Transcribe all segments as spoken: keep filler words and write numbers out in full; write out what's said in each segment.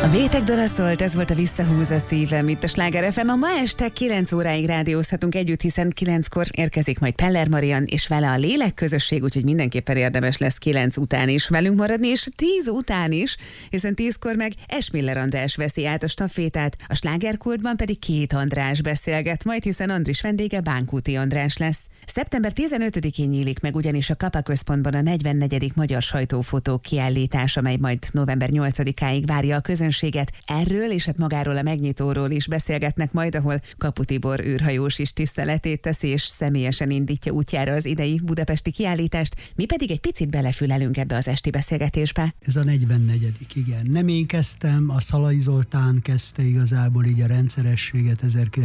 A Vétek dala szólt, ez volt a Visszahúz a szívem itt a Sláger ef em. A ma este kilenc óráig rádiózhatunk együtt, hiszen kilenckor érkezik majd Peller Marian, és vele a Lélek Közösség, úgyhogy mindenképpen érdemes lesz kilenc után is velünk maradni, és tíz után is, hiszen tízkor meg Esmiller András veszi át a stafétát, a Slágerkultban pedig Két András beszélget majd, hiszen Andris vendége Bánkúti András lesz. szeptember tizenötödikén nyílik meg ugyanis a Kapa Központban a negyvennegyedik Magyar Sajtófotó kiállítás, amely majd november nyolcadikáig várja a közönséget. Erről és hát magáról a megnyitóról is beszélgetnek majd, ahol Kapu Tibor űrhajós is tiszteletét teszi, és személyesen indítja útjára az idei budapesti kiállítást. Mi pedig egy picit belefülelünk ebbe az esti beszélgetésbe. Ez a negyvennegyedik, igen. Nem én kezdtem, a Szalai Zoltán kezdte igazából így a rendszerességet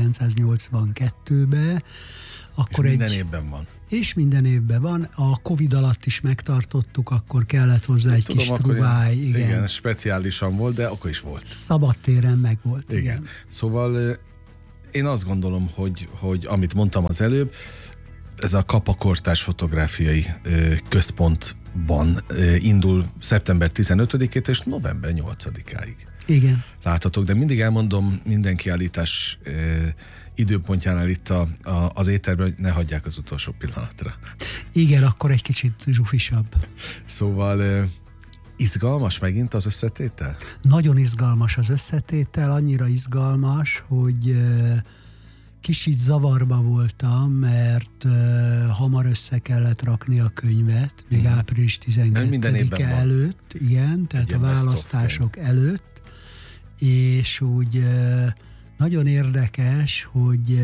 ezerkilencszáznyolcvankettőbe. Akkor és minden egy, évben van. És minden évben van. A Covid alatt is megtartottuk, akkor kellett hozzá egy Tudom, kis truváj. Igen. igen, speciálisan volt, de akkor is volt. Szabadtéren meg volt. Igen. igen. Szóval én azt gondolom, hogy, hogy amit mondtam az előbb, ez a Kapa Kortárs Fotográfiai Központban indul szeptember tizenötödikét és november nyolcadikáig. Igen. Láthatok, de mindig elmondom minden kiállítás időpontjánál itt a, a, az éterben, hogy ne hagyják az utolsó pillanatra. Igen, akkor egy kicsit zsufisabb. Szóval izgalmas megint az összetétel? Nagyon izgalmas az összetétel, annyira izgalmas, hogy kicsit zavarba voltam, mert hamar össze kellett rakni a könyvet, még hmm. április tizenkettedike előtt, igen, tehát a választások előtt, és úgy nagyon érdekes, hogy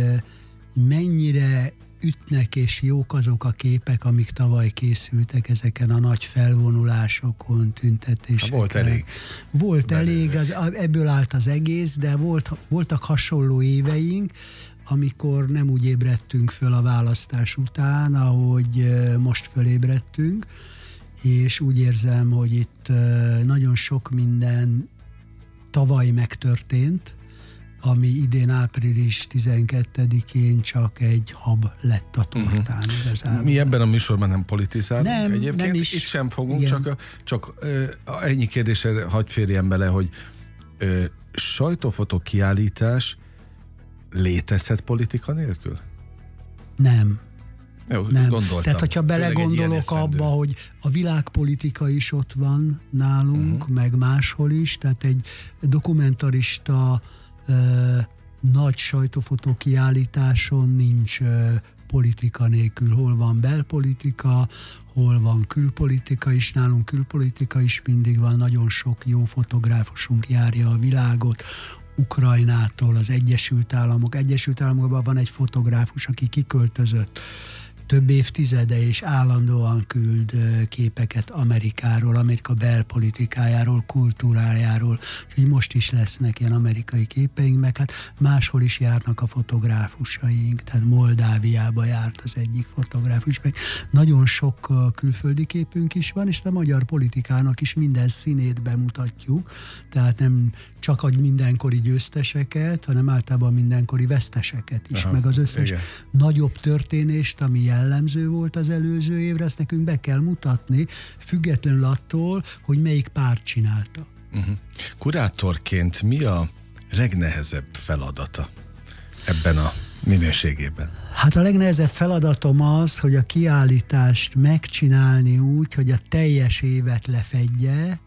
mennyire ütnek és jók azok a képek, amik tavaly készültek ezeken a nagy felvonulásokon, tüntetéseken. Ha volt elég. Volt elég, az, ebből állt az egész, de volt, voltak hasonló éveink, amikor nem úgy ébredtünk föl a választás után, ahogy most fölébredtünk, és úgy érzem, hogy itt nagyon sok minden tavaly megtörtént, ami idén április tizenkettedikén csak egy hab lett a tortán. Uh-huh. Igazából. Mi ebben a műsorban nem politizálunk nem, egyébként, nem is. Itt sem fogunk, igen. csak, csak ö, ennyi kérdésre hadd férjen bele, hogy ö, sajtófotó kiállítás létezhet politika nélkül? Nem. Jó, nem. gondoltam. Tehát, hogyha belegondolok abba, hogy a világpolitika is ott van nálunk, uh-huh. meg máshol is, tehát egy dokumentarista ö, nagy sajtófotó kiállításon nincs ö, politika nélkül. Hol van belpolitika, hol van külpolitika is, nálunk külpolitika is mindig van, nagyon sok jó fotográfusunk járja a világot, Ukrajnától az Egyesült Államok. Egyesült Államokban van egy fotográfus, aki kiköltözött több évtizede, és állandóan küld képeket Amerikáról, Amerika belpolitikájáról, kultúrájáról, úgyhogy most is lesznek ilyen amerikai képeink, meg hát máshol is járnak a fotográfusaink, tehát Moldáviába járt az egyik fotográfus, meg nagyon sok külföldi képünk is van, és a magyar politikának is minden színét bemutatjuk, tehát nem csak a mindenkori győzteseket, hanem általában mindenkori veszteseket is, aha, meg az összes igen. nagyobb történést, ami jellemző volt az előző évre, ezt nekünk be kell mutatni, függetlenül attól, hogy melyik párt csinálta. Uh-huh. Kurátorként mi a legnehezebb feladata ebben a minőségében? Hát a legnehezebb feladatom az, hogy a kiállítást megcsinálni úgy, hogy a teljes évet lefedje,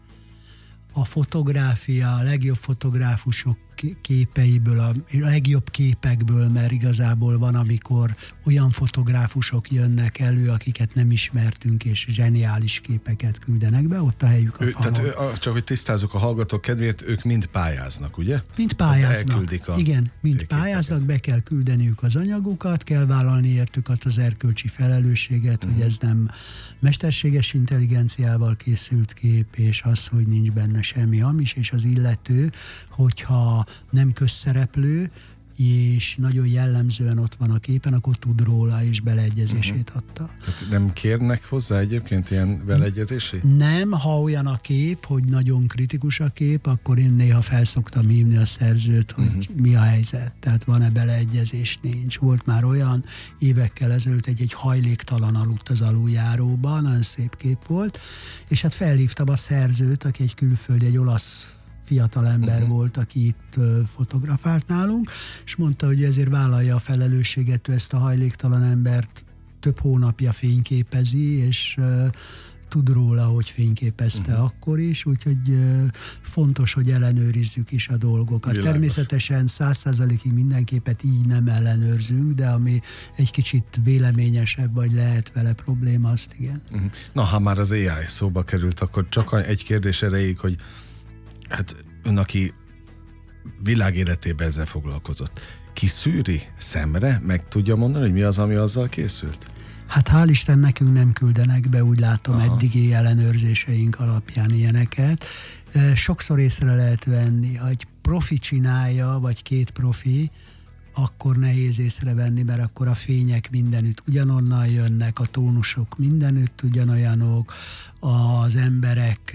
a fotográfia, a legjobb fotográfusok képeiből, a legjobb képekből, mert igazából van, amikor olyan fotográfusok jönnek elő, akiket nem ismertünk, és zseniális képeket küldenek be, ott a helyük a falon. Tehát csak hogy tisztázzuk a hallgatók kedvéért, ők mind pályáznak, ugye? Mind pályáznak. A igen, mind pályáznak, be kell küldeniük az anyagukat, kell vállalni értük azt az erkölcsi felelősséget, uh-huh. hogy ez nem mesterséges intelligenciával készült kép, és az, hogy nincs benne semmi hamis, és az illető, hogyha nem közszereplő, és nagyon jellemzően ott van a képen, akkor tud róla, és beleegyezését adta. Tehát nem kérnek hozzá egyébként ilyen beleegyezését? Nem, ha olyan a kép, hogy nagyon kritikus a kép, akkor én néha felszoktam hívni a szerzőt, hogy uh-huh. mi a helyzet, tehát van-e beleegyezés, nincs. Volt már olyan évekkel ezelőtt egy, egy hajléktalan aludt az aluljáróban, nagyon szép kép volt, és hát felhívtam a szerzőt, aki egy külföldi, egy olasz fiatal ember uh-huh. volt, aki itt fotografált nálunk, és mondta, hogy ezért vállalja a felelősséget, ő ezt a hajléktalan embert több hónapja fényképezi, és uh, tud róla, hogy fényképezte uh-huh. akkor is, úgyhogy uh, fontos, hogy ellenőrizzük is a dolgokat. Világos. Természetesen száz százalékig minden képet így nem ellenőrzünk, de ami egy kicsit véleményesebb, vagy lehet vele probléma, azt igen. Uh-huh. Na, ha már az á i szóba került, akkor csak egy kérdés erejéig, hogy hát ön, aki világéletében ezzel foglalkozott, ki szűri szemre, meg tudja mondani, hogy mi az, ami azzal készült? Hát hál' Isten nekünk nem küldenek be, úgy látom, Aha. eddigi ellenőrzéseink alapján ilyeneket. Sokszor észre lehet venni, ha egy profi csinálja, vagy két profi, akkor nehéz észrevenni, mert akkor a fények mindenütt ugyanonnan jönnek, a tónusok mindenütt ugyanolyanok, az emberek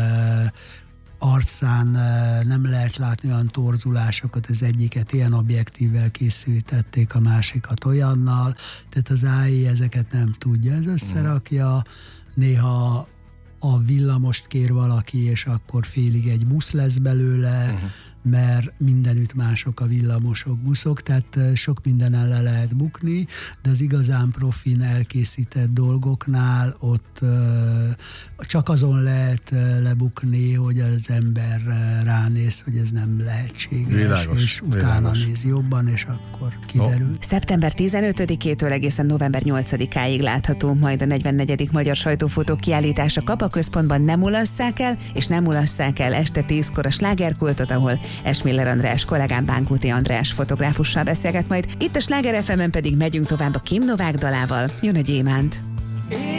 arcán nem lehet látni olyan torzulásokat, az egyiket ilyen objektívvel készítették, a másikat olyannal, tehát az á i ezeket nem tudja. Ez összerakja, néha a villamost kér valaki, és akkor félig egy busz lesz belőle, uh-huh. mert mindenütt mások a villamosok, buszok, tehát sok mindenen le lehet bukni, de az igazán profin elkészített dolgoknál ott uh, csak azon lehet uh, lebukni, hogy az ember uh, ránéz, hogy ez nem lehetséges, világos, és utána világos. néz jobban, és akkor kiderül. Oh. szeptember tizenötödikétől egészen november nyolcadikáig látható majd a negyvennegyedik Magyar Sajtófotó kiállítás a Kapa Központban. Nem mulasszák el, és nem mulasszák el este tízkor a slágerkultot, ahol Esmiller András kollégám Bánkúti András fotográfussal beszélget majd. Itt a Sláger ef emen pedig megyünk tovább a Kim Novák dalával. Jön a Gyémánt.